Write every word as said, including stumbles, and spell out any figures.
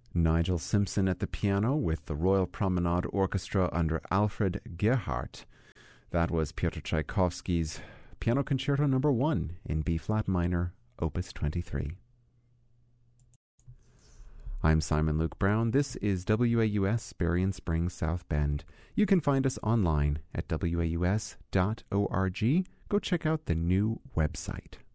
Nigel Simpson at the piano with the Royal Promenade Orchestra under Alfred Gerhardt. That was Piotr Tchaikovsky's Piano Concerto Number One in B-flat minor, Opus twenty-three. I'm Simon Luke Brown. This is W A U S Berrien Springs, South Bend. You can find us online at W A U S dot org. Go check out the new website.